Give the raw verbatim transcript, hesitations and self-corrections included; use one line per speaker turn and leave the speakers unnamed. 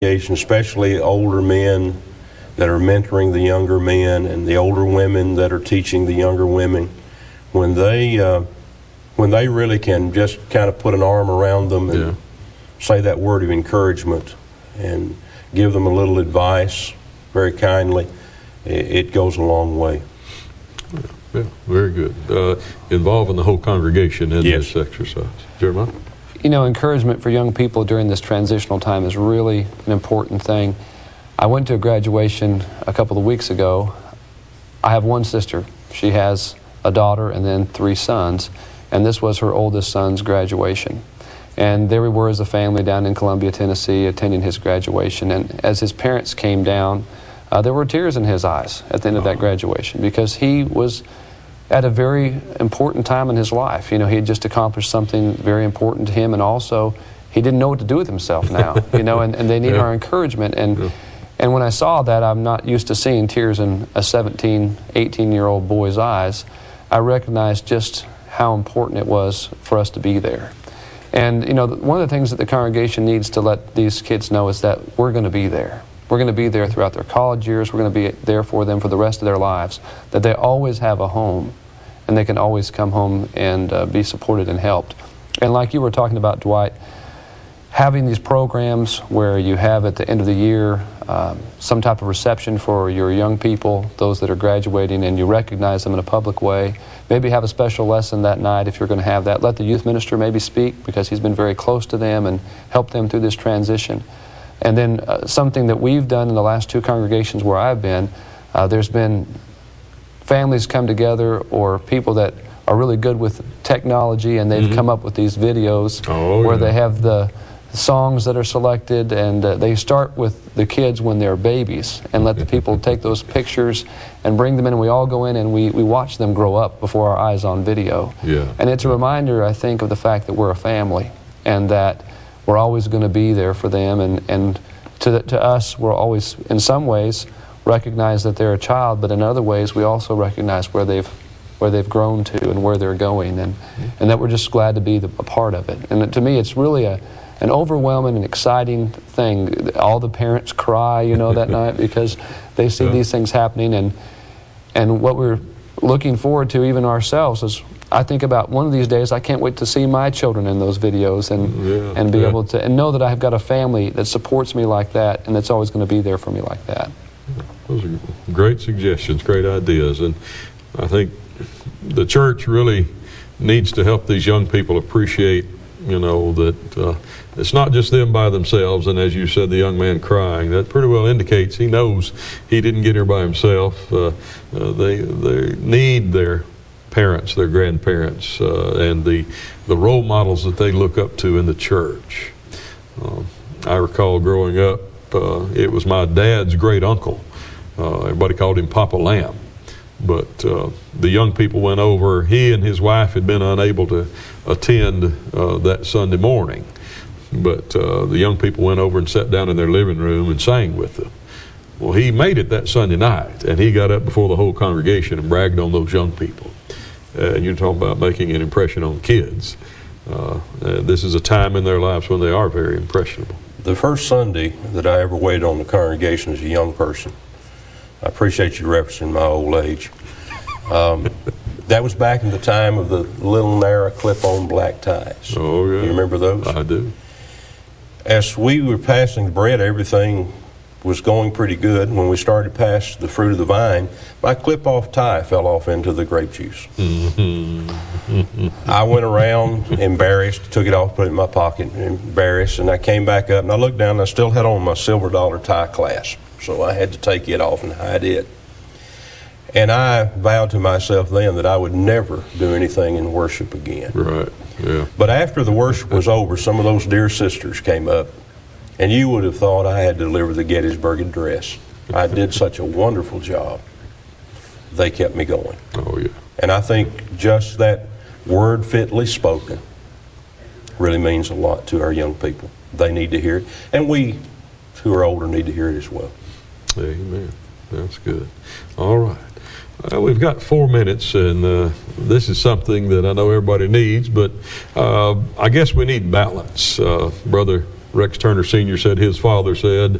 especially older men that are mentoring the younger men and the older women that are teaching the younger women, when they uh, when they really can just kind of put an arm around them and yeah. say that word of encouragement and give them a little advice very kindly, it, it goes a long way.
Yeah, yeah, very good. Uh, involving the whole congregation in
yes.
this exercise. Jeremiah?
You know, encouragement for young people during this transitional time is really an important thing. I went to a graduation a couple of weeks ago. I have one sister. She has a daughter and then three sons, and this was her oldest son's graduation. And there we were as a family down in Columbia, Tennessee, attending his graduation. And as his parents came down, uh, there were tears in his eyes at the end of that graduation, because he was at a very important time in his life. You know, he had just accomplished something very important to him, and also he didn't know what to do with himself now, you know, and, and they need yeah. our encouragement. And yeah. and when I saw that, I'm not used to seeing tears in a seventeen, eighteen-year-old boy's eyes. I recognized just how important it was for us to be there. And, you know, one of the things that the congregation needs to let these kids know is that we're going to be there. We're going to be there throughout their college years. We're going to be there for them for the rest of their lives, that they always have a home, and they can always come home and uh, be supported and helped. And like you were talking about, Dwight, having these programs where you have at the end of the year um, some type of reception for your young people, those that are graduating, and you recognize them in a public way. Maybe have a special lesson that night if you're going to have that. Let the youth minister maybe speak, because he's been very close to them and helped them through this transition. And then uh, something that we've done in the last two congregations where I've been, uh, there's been families come together, or people that are really good with technology, and they've mm-hmm. come up with these videos
oh,
where
yeah.
they have the songs that are selected, and uh, they start with the kids when they're babies and let the people take those pictures and bring them in, and we all go in and we, we watch them grow up before our eyes on video.
Yeah.
And it's a reminder, I think, of the fact that we're a family, and that we're always going to be there for them, and, and to, the, to us, we're always, in some ways, recognize that they're a child, but in other ways, we also recognize where they've where they've grown to and where they're going, and, and that we're just glad to be the, a part of it. And to me, it's really a an overwhelming and exciting thing. All the parents cry, you know, that night, because they see yeah. these things happening, and and what we're looking forward to, even ourselves, is I think about one of these days, I can't wait to see my children in those videos, and
yeah,
and be
yeah.
able to, and know that I've got a family that supports me like that, and that's always going to be there for me like that.
Those are great suggestions, great ideas, and I think the church really needs to help these young people appreciate, you know, that uh, it's not just them by themselves. And as you said, the young man crying, that pretty well indicates he knows he didn't get here by himself. Uh, uh, they they need their parents, their grandparents, uh, and the the role models that they look up to in the church. Uh, I recall growing up, uh, it was my dad's great uncle. Uh, everybody called him Papa Lamb. But uh, the young people went over. He and his wife had been unable to attend uh, that Sunday morning. But uh, the young people went over and sat down in their living room and sang with them. Well, he made it that Sunday night, and he got up before the whole congregation and bragged on those young people. Uh, and you're talking about making an impression on kids. Uh, uh, this is a time in their lives when they are very impressionable.
The first Sunday that I ever waited on the congregation as a young person, I appreciate you referencing my old age. Um, that was back in the time of the little narrow clip-on black ties.
Oh, yeah.
You remember those?
I do.
As we were passing the bread, everything was going pretty good. When we started past the fruit of the vine, my clip-off tie fell off into the grape juice. Mm-hmm. I went around embarrassed, took it off, put it in my pocket, embarrassed, and I came back up, and I looked down, and I still had on my silver dollar tie clasp. So I had to take it off and hide it. And I vowed to myself then that I would never do anything in worship again.
Right, yeah.
But after the worship was over, some of those dear sisters came up, and you would have thought I had to deliver the Gettysburg Address. I did such a wonderful job. They kept me going.
Oh, yeah.
And I think just that word fitly spoken really means a lot to our young people. They need to hear it. And we who are older need to hear it as well.
Amen. That's good. All right. Uh, we've got four minutes, and uh, this is something that I know everybody needs, but uh, I guess we need balance. Uh, Brother Rex Turner Senior said his father said,